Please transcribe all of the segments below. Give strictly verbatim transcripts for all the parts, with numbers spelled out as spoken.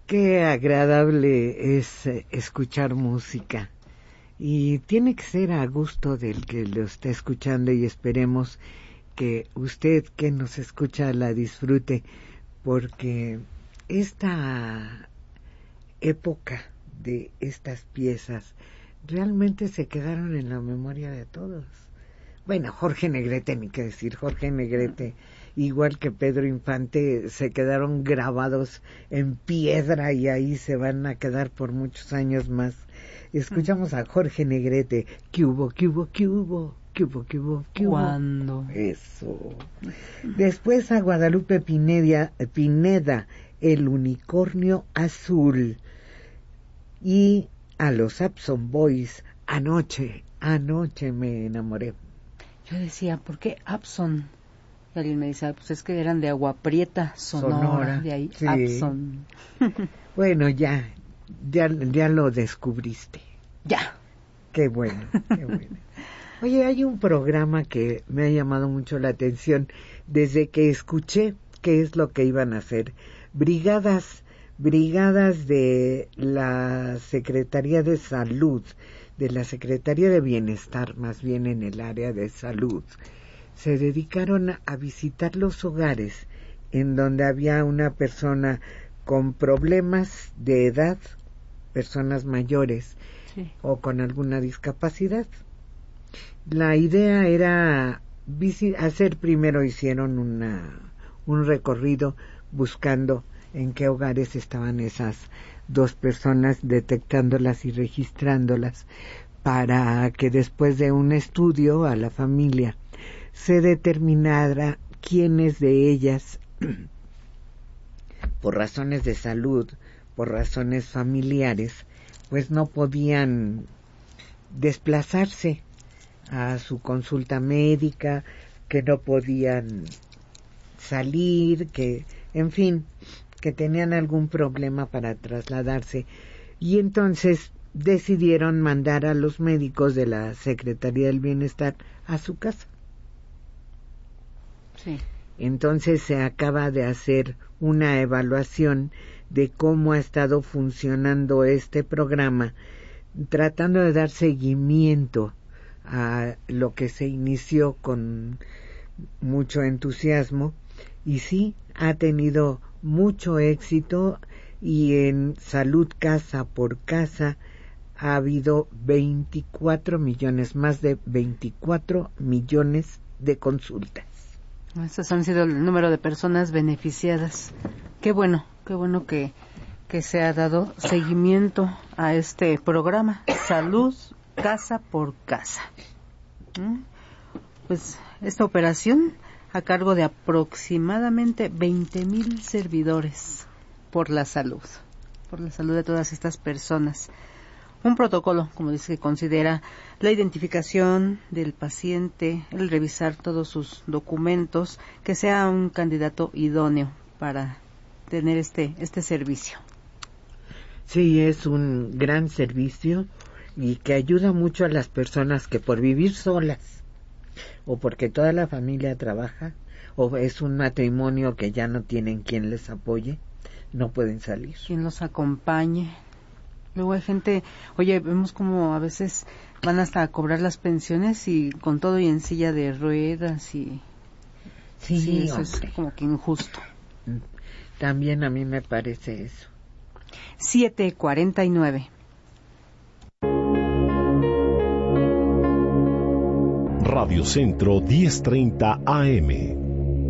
Qué agradable es escuchar música y tiene que ser a gusto del que lo está escuchando, y esperemos que usted que nos escucha la disfrute, porque esta época de estas piezas realmente se quedaron en la memoria de todos. Bueno, Jorge Negrete, ni qué decir, Jorge Negrete, igual que Pedro Infante, se quedaron grabados en piedra y ahí se van a quedar por muchos años más. Escuchamos a Jorge Negrete, ¿qué hubo, qué hubo, qué hubo, qué hubo, qué hubo, qué hubo? ¿Cuándo? Eso. Después a Guadalupe Pineda, Pineda, El Unicornio Azul. Y a los Abson Boys, Anoche, anoche me enamoré. Yo decía, ¿por qué Abson? Y alguien me dice, pues es que eran de Agua Prieta, Sonora, Sonora. De ahí sí. Abson. Bueno, ya, ya, ya lo descubriste. Ya. Qué bueno, qué bueno. Oye, hay un programa que me ha llamado mucho la atención desde que escuché qué es lo que iban a hacer. Brigadas, brigadas de la Secretaría de Salud, de la Secretaría de Bienestar, más bien en el área de salud, se dedicaron a visitar los hogares en donde había una persona con problemas de edad, personas mayores, sí, o con alguna discapacidad. La idea era hacer, primero hicieron una, un recorrido buscando en qué hogares estaban esas dos personas, detectándolas y registrándolas, para que después de un estudio a la familia se determinara quiénes de ellas, por razones de salud, por razones familiares, pues no podían desplazarse a su consulta médica, que no podían salir, que, en fin, que tenían algún problema para trasladarse, y entonces decidieron mandar a los médicos de la Secretaría del Bienestar a su casa. Sí. Entonces se acaba de hacer una evaluación de cómo ha estado funcionando este programa, tratando de dar seguimiento a lo que se inició con mucho entusiasmo, y sí, ha tenido mucho éxito, y en Salud Casa por Casa ha habido veinticuatro millones, más de veinticuatro millones de consultas. Esos han sido el número de personas beneficiadas. Qué bueno, qué bueno que, que se ha dado seguimiento a este programa, Salud Casa por Casa. ¿Mm? Pues esta operación a cargo de aproximadamente veinte mil servidores por la salud, por la salud de todas estas personas. Un protocolo, como dice, que considera la identificación del paciente, el revisar todos sus documentos, que sea un candidato idóneo para tener este este servicio. Sí, es un gran servicio y que ayuda mucho a las personas que por vivir solas, o porque toda la familia trabaja, o es un matrimonio que ya no tienen quien les apoye, no pueden salir. Quien los acompañe. Luego hay gente, oye, vemos como a veces van hasta a cobrar las pensiones y con todo y en silla de ruedas y... Sí, sí, eso hombre. Es como que injusto. También a mí me parece eso. siete cuarenta y nueve. Radio Centro diez treinta A M.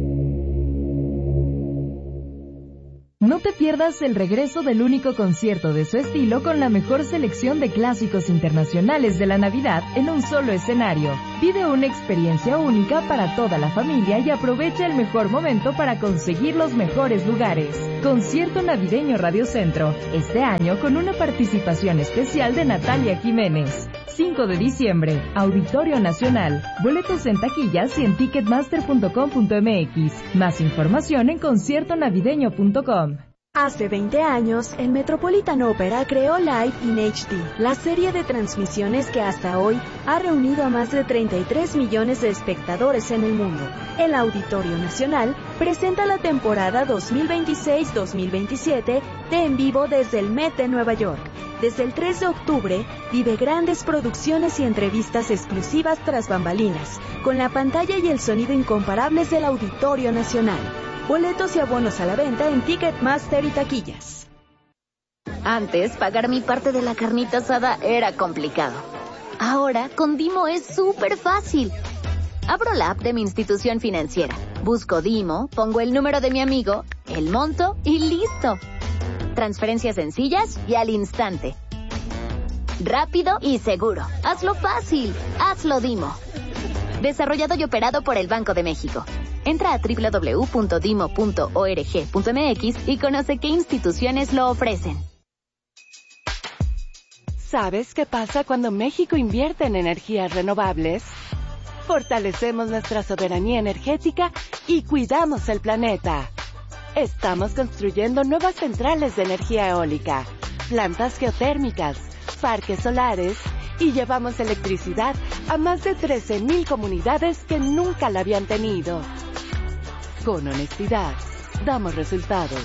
No te pierdas el regreso del único concierto de su estilo con la mejor selección de clásicos internacionales de la Navidad en un solo escenario. Vive una experiencia única para toda la familia y aprovecha el mejor momento para conseguir los mejores lugares. Concierto Navideño Radio Centro, este año con una participación especial de Natalia Jiménez. cinco de diciembre, Auditorio Nacional. Boletos en taquillas y en ticketmaster punto com punto m x. Más información en concierto navideño punto com. Hace veinte años, el Metropolitan Opera creó Live in H D, la serie de transmisiones que hasta hoy ha reunido a más de treinta y tres millones de espectadores en el mundo. El Auditorio Nacional presenta la temporada dos mil veintiséis dos mil veintisiete de En Vivo desde el Met de Nueva York. Desde el tres de octubre, vive grandes producciones y entrevistas exclusivas tras bambalinas, con la pantalla y el sonido incomparables del Auditorio Nacional. Boletos y abonos a la venta en Ticketmaster y taquillas. Antes, pagar mi parte de la carnita asada era complicado. Ahora, con Dimo es súper fácil. Abro la app de mi institución financiera, busco Dimo, pongo el número de mi amigo, el monto y listo. Transferencias sencillas y al instante. Rápido y seguro. Hazlo fácil. Hazlo Dimo. Desarrollado y operado por el Banco de México. Entra a doble u doble u doble u punto dimo punto org punto m x y conoce qué instituciones lo ofrecen. ¿Sabes qué pasa cuando México invierte en energías renovables? Fortalecemos nuestra soberanía energética y cuidamos el planeta. Estamos construyendo nuevas centrales de energía eólica, plantas geotérmicas, parques solares y llevamos electricidad a más de trece mil comunidades que nunca la habían tenido. Con honestidad, damos resultados.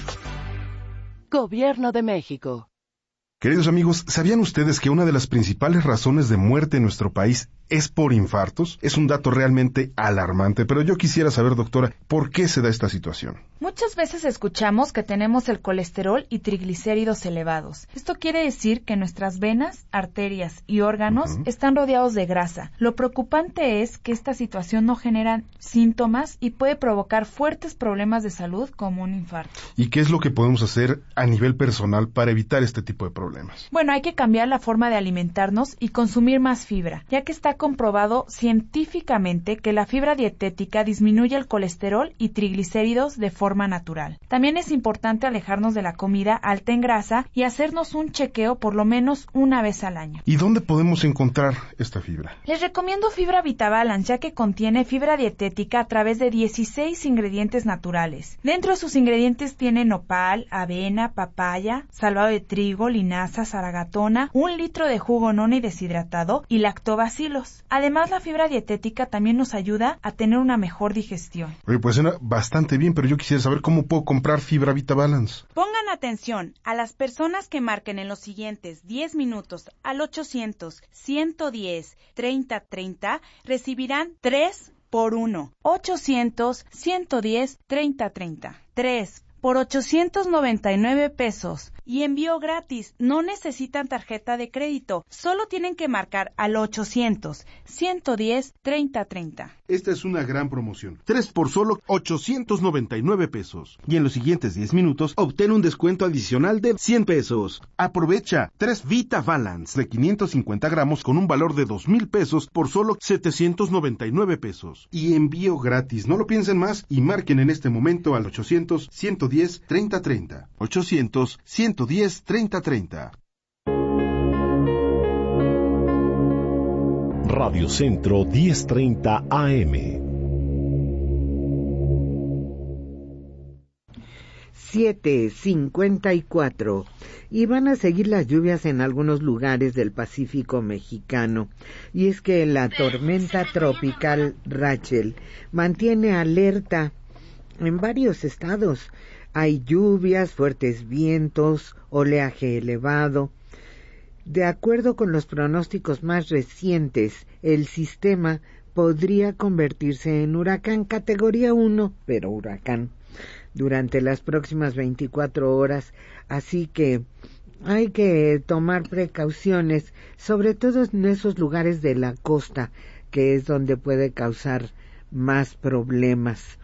Gobierno de México. Queridos amigos, ¿sabían ustedes que una de las principales razones de muerte en nuestro país es por infartos? Es un dato realmente alarmante, pero yo quisiera saber, doctora, ¿por qué se da esta situación? Muchas veces escuchamos que tenemos el colesterol y triglicéridos elevados. Esto quiere decir que nuestras venas, arterias y órganos uh-huh. están rodeados de grasa. Lo preocupante es que esta situación no genera síntomas y puede provocar fuertes problemas de salud como un infarto. ¿Y qué es lo que podemos hacer a nivel personal para evitar este tipo de problemas? Bueno, hay que cambiar la forma de alimentarnos y consumir más fibra, ya que está comprobado científicamente que la fibra dietética disminuye el colesterol y triglicéridos de forma natural. También es importante alejarnos de la comida alta en grasa y hacernos un chequeo por lo menos una vez al año. ¿Y dónde podemos encontrar esta fibra? Les recomiendo Fibra VitaBalance, ya que contiene fibra dietética a través de dieciséis ingredientes naturales. Dentro de sus ingredientes tiene nopal, avena, papaya, salvado de trigo, linaza, zaragatona, un litro de jugo noni deshidratado y lactobacilos. Además, la fibra dietética también nos ayuda a tener una mejor digestión. Oye, pues suena bastante bien, pero yo quisiera saber cómo puedo comprar Fibra VitaBalance. Pongan atención, a las personas que marquen en los siguientes diez minutos al ochocientos, ciento diez, treinta treinta recibirán tres por uno. ochocientos, ciento diez, treinta treinta. tres por ochocientos noventa y nueve pesos y envío gratis. No necesitan tarjeta de crédito, solo tienen que marcar al ochocientos, ciento diez, treinta treinta. Esta es una gran promoción. tres por solo ochocientos noventa y nueve pesos. Y en los siguientes diez minutos obtén un descuento adicional de cien pesos. Aprovecha tres VitaBalance de quinientos cincuenta gramos con un valor de dos mil pesos por solo setecientos noventa y nueve pesos. Y envío gratis. No lo piensen más y marquen en este momento al ochocientos, ciento diez, treinta treinta. ochocientos, ciento diez, treinta treinta. Radio Centro diez treinta A M. siete cincuenta y cuatro. Y van a seguir las lluvias en algunos lugares del Pacífico mexicano. Y es que la tormenta tropical Rachel mantiene alerta en varios estados. Hay lluvias, fuertes vientos, oleaje elevado. De acuerdo con los pronósticos más recientes, el sistema podría convertirse en huracán categoría uno, pero huracán, durante las próximas veinticuatro horas, así que hay que tomar precauciones, sobre todo en esos lugares de la costa, que es donde puede causar más problemas.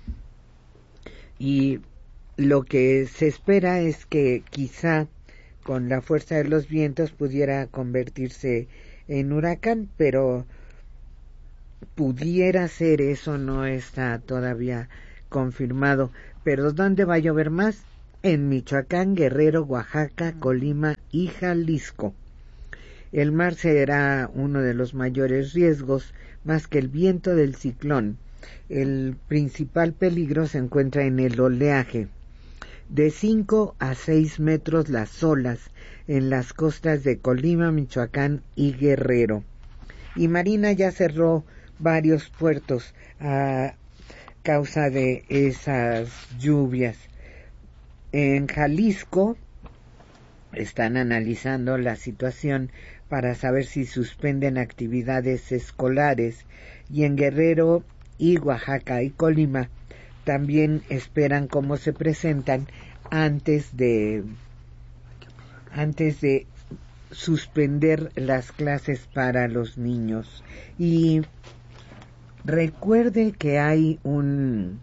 Y lo que se espera es que quizá con la fuerza de los vientos pudiera convertirse en huracán, pero pudiera ser, eso no está todavía confirmado. Pero ¿dónde va a llover más? En Michoacán, Guerrero, Oaxaca, Colima y Jalisco. El mar será uno de los mayores riesgos, más que el viento del ciclón. El principal peligro se encuentra en el oleaje. de cinco a seis metros las olas en las costas de Colima, Michoacán y Guerrero. Y Marina ya cerró varios puertos a causa de esas lluvias. En Jalisco están analizando la situación para saber si suspenden actividades escolares, y en Guerrero y Oaxaca y Colima también esperan cómo se presentan antes de antes de suspender las clases para los niños. Y recuerde que hay un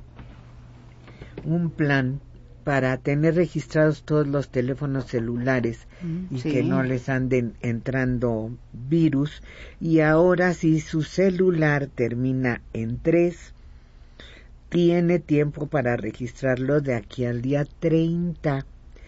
un plan para tener registrados todos los teléfonos celulares mm, y sí. que no les anden entrando virus. Y ahora, si su celular termina en tres, tiene tiempo para registrarlo de aquí al día treinta.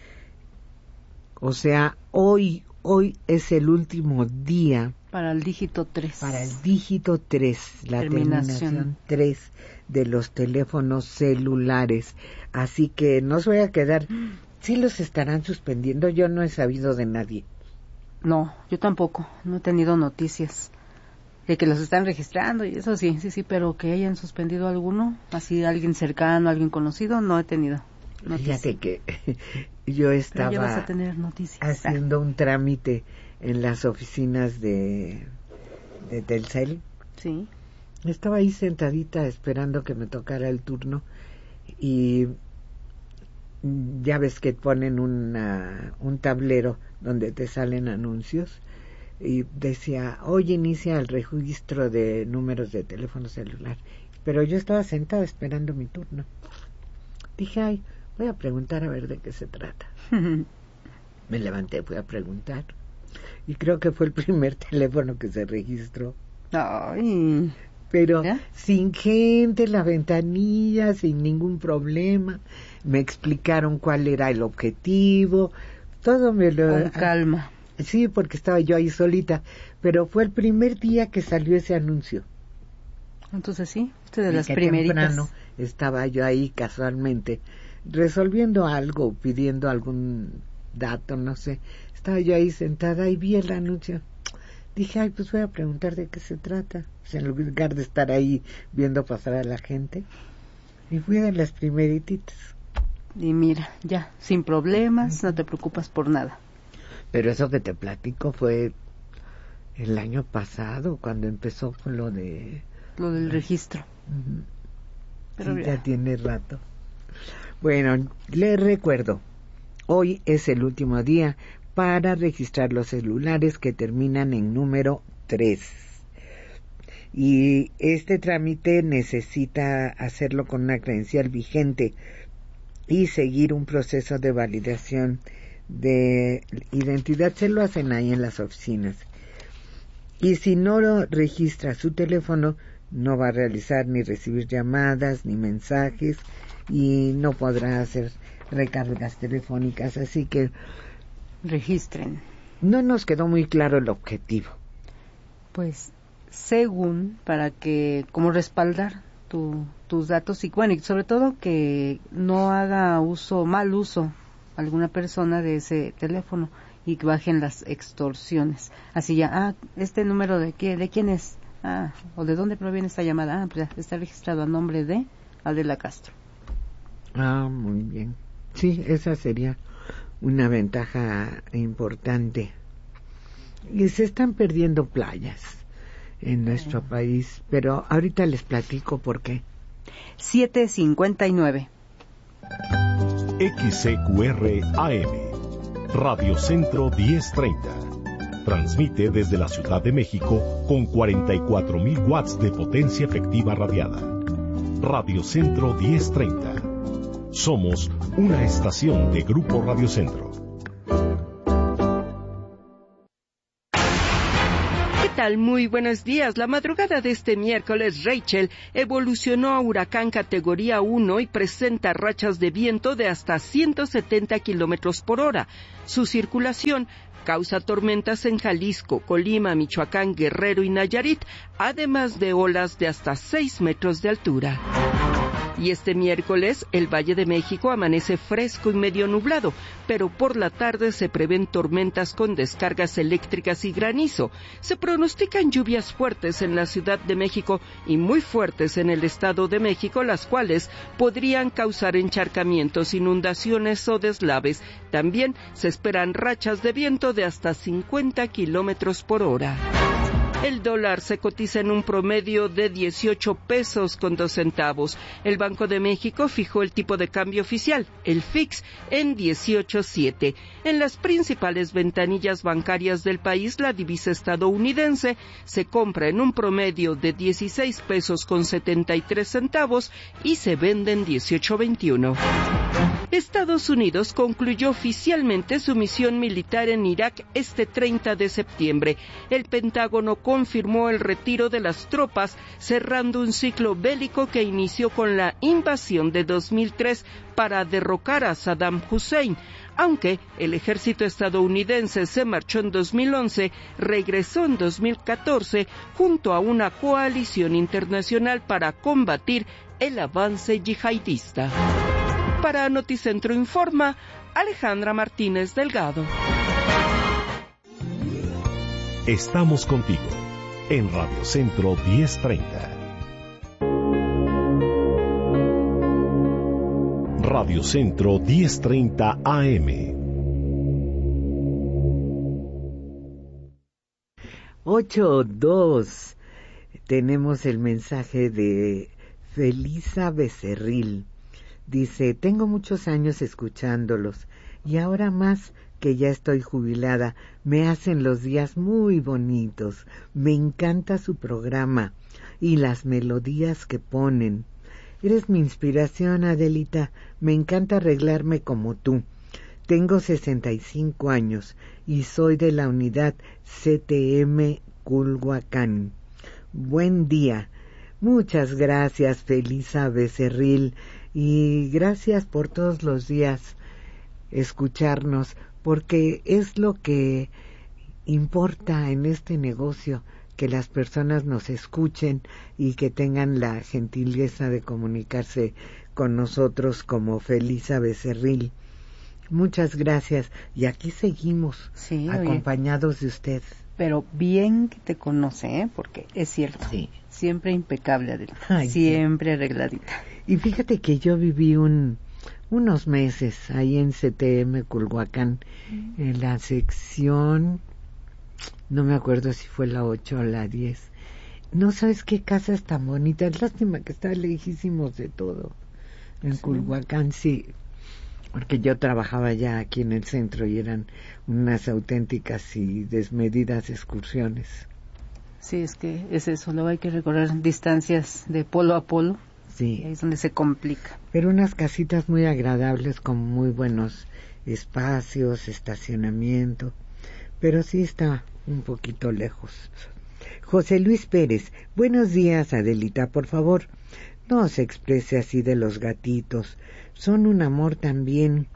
O sea, hoy, hoy es el último día. Para el dígito tres. Para el dígito tres, la terminación, terminación tres de los teléfonos celulares. Así que no se vaya a quedar. ¿Sí los estarán suspendiendo? Yo no he sabido de nadie. No, yo tampoco. No he tenido noticias de que los están registrando y eso sí, sí, sí, pero que hayan suspendido alguno, así alguien cercano, alguien conocido, no he tenido noticias. Fíjate que yo estaba ya vas a tener noticias. haciendo un trámite en las oficinas de, de Telcel. Sí. Estaba ahí sentadita esperando que me tocara el turno y ya ves que ponen una, un tablero donde te salen anuncios y decía, hoy inicia el registro de números de teléfono celular. Pero yo estaba sentada esperando mi turno. Dije, ay, voy a preguntar a ver de qué se trata. Me levanté, fui a preguntar. Y creo que fue el primer teléfono que se registró. Ay. Pero ¿ya? Sin gente, la ventanilla, sin ningún problema. Me explicaron cuál era el objetivo. Todo me lo... Con calma. Sí, porque estaba yo ahí solita. Pero fue el primer día que salió ese anuncio. Entonces sí, usted de las primeritas. Temprano estaba yo ahí casualmente resolviendo algo, pidiendo algún dato, no sé. Estaba yo ahí sentada y vi el anuncio. Dije, ay, pues voy a preguntar de qué se trata. O sea, en lugar de estar ahí viendo pasar a la gente. Y fui de las primeritas. Y mira, ya, sin problemas, no te preocupas por nada. Pero eso que te platico fue el año pasado, cuando empezó con lo de... Lo del registro. Uh-huh. Pero sí, ya tiene rato. Bueno, les recuerdo, hoy es el último día para registrar los celulares que terminan en número tres. Y este trámite necesita hacerlo con una credencial vigente y seguir un proceso de validación de identidad. Se lo hacen ahí en las oficinas. Y si no lo registra su teléfono, no va a realizar ni recibir llamadas ni mensajes y no podrá hacer recargas telefónicas. Así que registren. No nos quedó muy claro el objetivo. Pues según, para que como respaldar tu, tus datos y bueno, y sobre todo que no haga uso, mal uso alguna persona de ese teléfono y que bajen las extorsiones. Así ya, ah, este número de qué, de quién es, ah, o de dónde proviene esta llamada, ah, pues ya está registrado a nombre de Adela Castro. Ah, muy bien. Sí, esa sería una ventaja importante. Y se están perdiendo playas en nuestro sí. país, pero ahorita les platico por qué. siete cincuenta y nueve. X C Q R A M, Radio Centro diez treinta. Transmite desde la Ciudad de México con cuarenta y cuatro mil watts de potencia efectiva radiada. Radio Centro diez treinta. Somos una estación de Grupo Radio Centro. ¿Qué tal? Muy buenos días. La madrugada de este miércoles, Rachel evolucionó a huracán categoría uno y presenta rachas de viento de hasta ciento setenta kilómetros por hora. Su circulación causa tormentas en Jalisco, Colima, Michoacán, Guerrero y Nayarit, además de olas de hasta seis metros de altura. Y este miércoles el Valle de México amanece fresco y medio nublado, pero por la tarde se prevén tormentas con descargas eléctricas y granizo. Se pronostican lluvias fuertes en la Ciudad de México y muy fuertes en el Estado de México, las cuales podrían causar encharcamientos, inundaciones o deslaves. También se esperan rachas de viento de hasta cincuenta kilómetros por hora. El dólar se cotiza en un promedio de dieciocho pesos con dos centavos. El Banco de México fijó el tipo de cambio oficial, el F I X, en dieciocho punto siete. En las principales ventanillas bancarias del país, la divisa estadounidense se compra en un promedio de dieciséis pesos con setenta y tres centavos y se vende en dieciocho veintiuno. Estados Unidos concluyó oficialmente su misión militar en Irak este treinta de septiembre. El Pentágono confirmó el retiro de las tropas, cerrando un ciclo bélico que inició con la invasión de dos mil tres para derrocar a Saddam Hussein. Aunque el ejército estadounidense se marchó en dos mil once, regresó en dos mil catorce junto a una coalición internacional para combatir el avance yihadista. Para Noticentro Informa, Alejandra Martínez Delgado. Estamos contigo en Radio Centro diez treinta. Radio Centro diez treinta A M. ocho dos. Tenemos el mensaje de Felisa Becerril. Dice, tengo muchos años escuchándolos y ahora más que ya estoy jubilada, me hacen los días muy bonitos. Me encanta su programa y las melodías que ponen. Eres mi inspiración, Adelita. Me encanta arreglarme como tú. Tengo sesenta y cinco años y soy de la unidad C T M Culhuacán. Buen día. Muchas gracias, Felisa Becerril. Y gracias por todos los días escucharnos, porque es lo que importa en este negocio, que las personas nos escuchen y que tengan la gentileza de comunicarse con nosotros como Felisa Becerril. Muchas gracias. Y aquí seguimos, sí, acompañados de usted. Pero bien que te conoce, ¿eh? Porque es cierto. Sí. Siempre impecable, Adela. Ay, siempre sí. Arregladita. Y fíjate que yo viví un unos meses ahí en C T M Culhuacán, mm. en la sección, no me acuerdo si fue la ocho o la diez. No sabes qué casas tan bonitas. Lástima que está lejísimos de todo. En sí. Culhuacán, sí. Porque yo trabajaba ya aquí en el centro y eran unas auténticas y desmedidas excursiones. Sí, es que es eso, luego hay que recorrer distancias de polo a polo. Sí. Ahí es donde se complica. Pero unas casitas muy agradables con muy buenos espacios, estacionamiento. Pero sí está un poquito lejos. José Luis Pérez, buenos días, Adelita, por favor, no se exprese así de los gatitos. Son un amor también.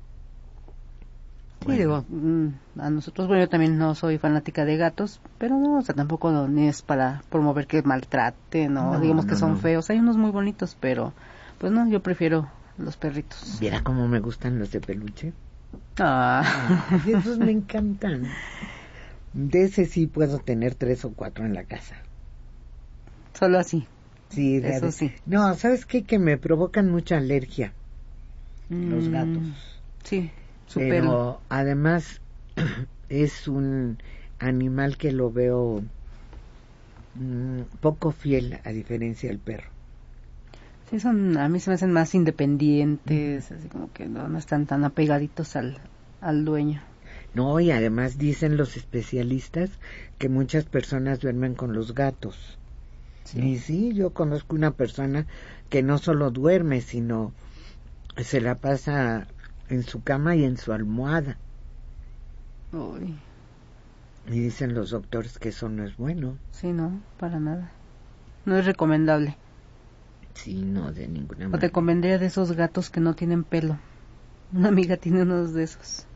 Sí, bueno. digo, a nosotros, bueno, yo también no soy fanática de gatos, pero no, o sea, tampoco no, ni es para promover que maltraten, no, no digamos no, que son no. feos. Hay unos muy bonitos, pero pues no, yo prefiero los perritos. ¿Viera cómo me gustan los de peluche? Ah. ah esos me encantan. De ese sí puedo tener tres o cuatro en la casa. Solo así. Sí, de eso de, sí. No, ¿sabes qué? Que me provocan mucha alergia mm, los gatos. Sí, su pero pelo. Además es un animal que lo veo mmm, poco fiel, a diferencia del perro. Sí, son, a mí se me hacen más independientes, mm. así como que no, no están tan apegaditos al, al dueño. No, y además dicen los especialistas que muchas personas duermen con los gatos. Sí. Y sí, yo conozco una persona que no solo duerme, sino se la pasa en su cama y en su almohada. Uy. Y dicen los doctores que eso no es bueno. Sí, no, para nada. No es recomendable. Sí, no, de ninguna manera. O te convendría de esos gatos que no tienen pelo. Una amiga tiene unos de esos.